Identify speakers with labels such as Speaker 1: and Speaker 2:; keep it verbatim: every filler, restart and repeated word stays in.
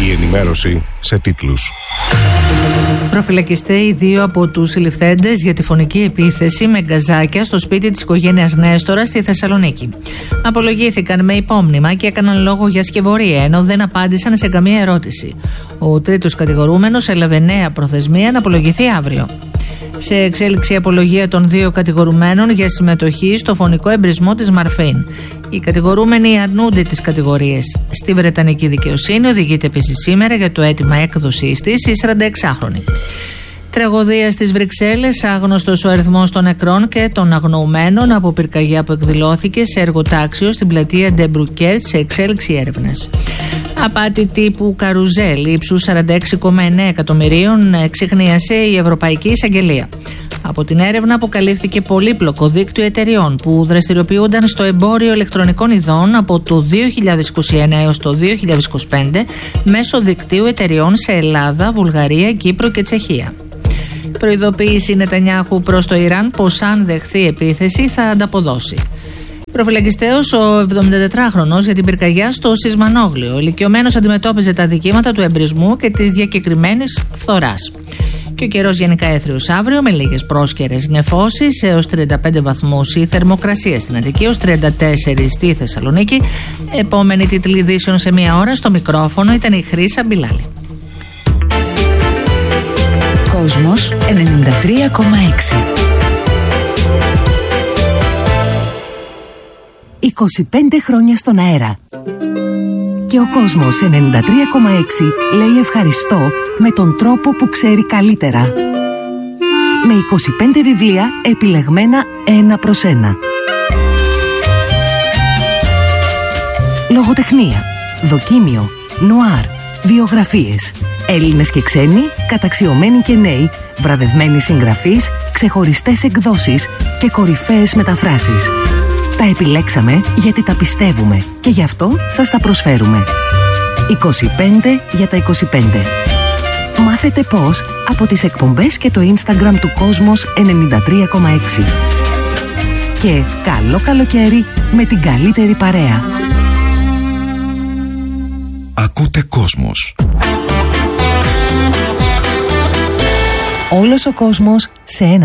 Speaker 1: Η ενημέρωση σε τίτλους.
Speaker 2: Προφυλακιστέ οι δύο από τους συλληφθέντες για τη φωνική επίθεση με γκαζάκια στο σπίτι της οικογένειας Νέστορα στη Θεσσαλονίκη. Απολογήθηκαν με υπόμνημα και έκαναν λόγο για σκευωρία, ενώ δεν απάντησαν σε καμία ερώτηση. Ο τρίτος κατηγορούμενος έλαβε νέα προθεσμία να απολογηθεί αύριο. Σε εξέλιξη η απολογία των δύο κατηγορουμένων για συμμετοχή στο φωνικό εμπρισμό της Μαρφίν. Οι κατηγορούμενοι αρνούνται τις κατηγορίες. Στη Βρετανική δικαιοσύνη οδηγείται επίσης σήμερα για το αίτημα έκδοσής της η σαρανταεξάχρονη. Τραγωδία στις Βρυξέλλες, άγνωστος ο αριθμός των νεκρών και των αγνοουμένων από πυρκαγιά που εκδηλώθηκε σε εργοτάξιο στην πλατεία Ντεμπρουκέρτ, σε εξέλιξη έρευνες. Απάτη τύπου καρουζέλ ύψους σαράντα έξι κόμμα εννέα εκατομμυρίων εξιχνίασε η Ευρωπαϊκή Εισαγγελία. Από την έρευνα αποκαλύφθηκε πολύπλοκο δίκτυο εταιριών που δραστηριοποιούνταν στο εμπόριο ηλεκτρονικών ειδών από το δύο χιλιάδες είκοσι ένα έως το δύο χιλιάδες είκοσι πέντε μέσω δικτύου εταιριών σε Ελλάδα, Βουλγαρία, Κύπρο και Τσεχία. Προειδοποίηση Νετανιάχου προς το Ιράν πως αν δεχθεί επίθεση θα ανταποδώσει. Προφυλακιστέος ο εβδομηντατετράχρονος για την πυρκαγιά στο Σισμανόγλιο. Ο ηλικιωμένος αντιμετώπιζε τα δικήματα του εμπρισμού και της διακεκριμένης φθοράς. Και ο καιρός γενικά έθριος αύριο με λίγες πρόσκαιρες νεφώσεις έως τριάντα πέντε βαθμούς η θερμοκρασία στην Αττική, έως τριάντα τέσσερα στη Θεσσαλονίκη. Επόμενη τίτλη ειδήσεων σε μία ώρα. Στο μικρόφωνο ήταν η Χρύσα Μπιλάλη.
Speaker 3: Κόσμος ενενήντα τρία κόμμα έξι. είκοσι πέντε χρόνια στον αέρα. Και ο Κόσμος ενενήντα τρία κόμμα έξι λέει ευχαριστώ με τον τρόπο που ξέρει καλύτερα. Με είκοσι πέντε βιβλία επιλεγμένα ένα προς ένα. Λογοτεχνία, δοκίμιο, νουάρ, βιογραφίες. Έλληνες και ξένοι, καταξιωμένοι και νέοι, βραβευμένοι συγγραφείς, ξεχωριστές εκδόσεις και κορυφαίες μεταφράσεις. Τα επιλέξαμε γιατί τα πιστεύουμε και γι' αυτό σας τα προσφέρουμε. είκοσι πέντε για τα είκοσι πέντε. Μάθετε πώς από τις εκπομπές και το Instagram του Κόσμος ενενήντα τρία κόμμα έξι. Και καλό καλοκαίρι με την καλύτερη παρέα.
Speaker 1: Ακούτε Κόσμος.
Speaker 3: Όλος ο κόσμος σε ένα